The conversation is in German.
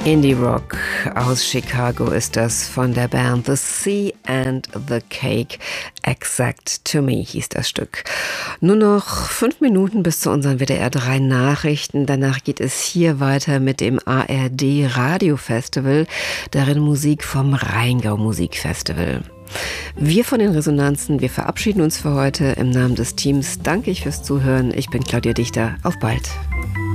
Indie Rock aus Chicago ist das von der Band The Sea and the Cake. Exact to Me hieß das Stück. Nur noch 5 Minuten bis zu unseren WDR 3 Nachrichten. Danach geht es hier weiter mit dem ARD Radio Festival, darin Musik vom Rheingau Musikfestival. Wir von den Resonanzen, wir verabschieden uns für heute. Im Namen des Teams danke ich fürs Zuhören. Ich bin Claudia Dichter. Auf bald.